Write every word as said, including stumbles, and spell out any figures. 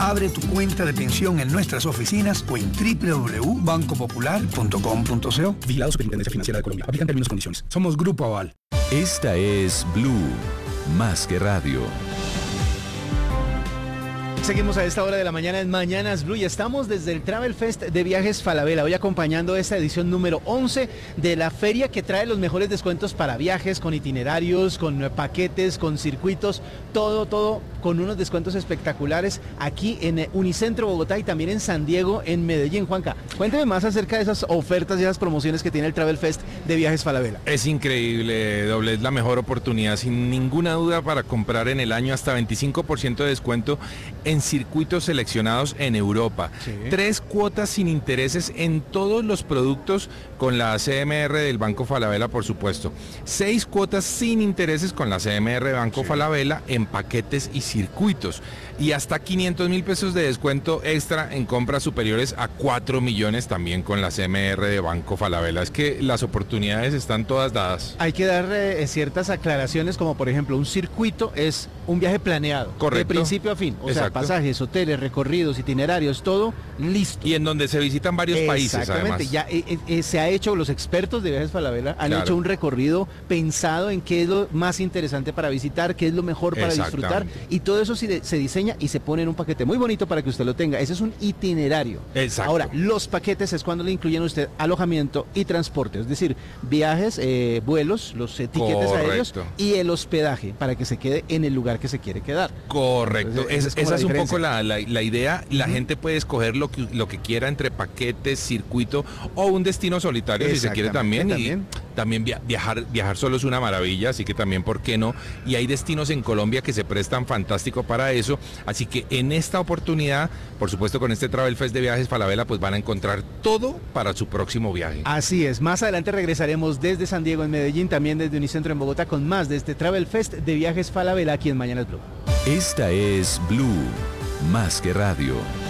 Abre tu cuenta de pensión en nuestras oficinas o en doble u doble u doble u punto banco popular punto com punto co. Vigilado Superintendencia Financiera de Colombia. Aplican términos y condiciones. Somos Grupo Aval. Esta es Blue, más que radio. Seguimos a esta hora de la mañana en Mañanas Blue y estamos desde el Travel Fest de Viajes Falabella, hoy acompañando esta edición número once de la feria que trae los mejores descuentos para viajes, con itinerarios, con paquetes, con circuitos, todo, todo con unos descuentos espectaculares aquí en Unicentro Bogotá y también en San Diego, en Medellín. Juanca, cuénteme más acerca de esas ofertas y esas promociones que tiene el Travel Fest de Viajes Falabella. Es increíble, Doble, es la mejor oportunidad, sin ninguna duda, para comprar en el año hasta veinticinco por ciento de descuento en circuitos seleccionados en Europa. Sí. Tres cuotas sin intereses en todos los productos con la C M R del Banco Falabella, por supuesto. Seis cuotas sin intereses con la C M R de Banco sí. Falabella en paquetes y circuitos. Y hasta quinientos mil pesos de descuento extra en compras superiores a cuatro millones también con la C M R de Banco Falabella. Es que las oportunidades están todas dadas. Hay que dar eh, ciertas aclaraciones, como por ejemplo un circuito es un viaje planeado. Correcto. De principio a fin. O Exacto. sea, pasajes, hoteles, recorridos, itinerarios, todo listo. Y en donde se visitan varios países, además. Exactamente, ya eh, eh, se ha hecho, los expertos de Viajes Falabella han claro. hecho un recorrido pensado en qué es lo más interesante para visitar, qué es lo mejor para disfrutar, y todo eso se, se diseña y se pone en un paquete muy bonito para que usted lo tenga. Ese es un itinerario. Exacto. Ahora, los paquetes es cuando le incluyen a usted alojamiento y transporte, es decir, viajes, eh, vuelos, los etiquetes Correcto. aéreos y el hospedaje para que se quede en el lugar que se quiere quedar. Correcto. Entonces, es, esa es es un poco la, la, la idea. La uh-huh. gente puede escoger lo que, lo que quiera entre paquetes, circuito o un destino solitario si se quiere también. también. Y también via- viajar, viajar solo es una maravilla, así que también, ¿por qué no? Y hay destinos en Colombia que se prestan fantástico para eso. Así que en esta oportunidad, por supuesto, con este Travel Fest de Viajes Falabella, pues van a encontrar todo para su próximo viaje. Así es. Más adelante regresaremos desde San Diego en Medellín, también desde Unicentro en Bogotá, con más de este Travel Fest de Viajes Falabella aquí en Mañanas Blue. Esta es Blue, más que radio.